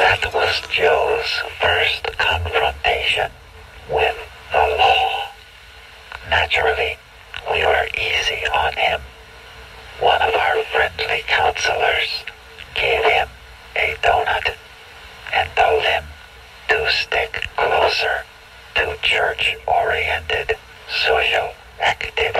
That was Joe's first confrontation with the law. Naturally, we were easy on him. One of our friendly counselors gave him a donut and told him to stick closer to church-oriented social activities.